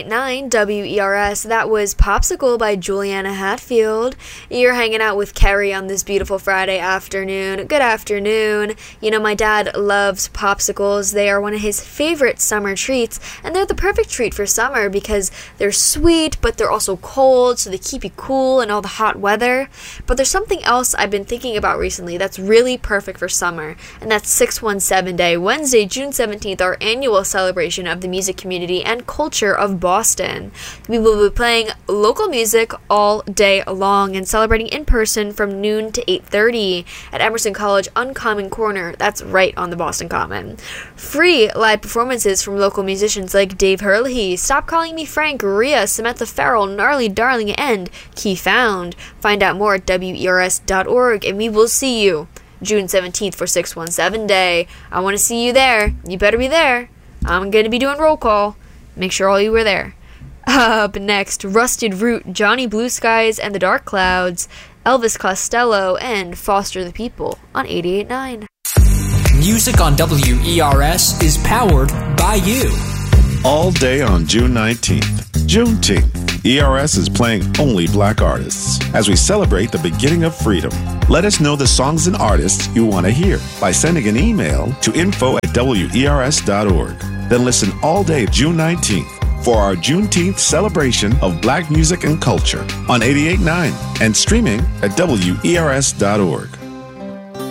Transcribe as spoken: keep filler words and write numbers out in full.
eighty-eight point nine W E R S. That was Popsicle by Juliana Hatfield. You're hanging out with Kerry on this beautiful Friday afternoon. Good afternoon. You know, my dad loves popsicles. They are one of his favorite summer treats, and they're the perfect treat for summer because they're sweet, but they're also cold, so they keep you cool in all the hot weather. But there's something else I've been thinking about recently that's really perfect for summer, and that's six one seven Day, Wednesday, June seventeenth, our annual celebration of the music community and culture of Boston. We will be playing local music all day long and celebrating in person from noon to eight thirty at Emerson College Uncommon Corner. That's right on the Boston Common. Free live performances from local musicians like Dave Hurley, Stop Calling Me Frank, Rhea, Samantha Farrell, Gnarly Darling, and Key Found. Find out more at W E R S dot org, and we will see you June seventeenth for six one seven Day. I want to see you there. You better be there. I'm going to be doing roll call. Make sure all you were there. Up next, Rusted Root, Johnny Blue Skies and the Dark Clouds, Elvis Costello, and Foster the People on eighty-eight point nine. Music on W E R S is powered by you. All day on June nineteenth, Juneteenth, E R S is playing only black artists as we celebrate the beginning of freedom. Let us know the songs and artists you want to hear by sending an email to info at W E R S dot org. Then listen all day June nineteenth for our Juneteenth celebration of black music and culture on eighty-eight point nine and streaming at W E R S dot org.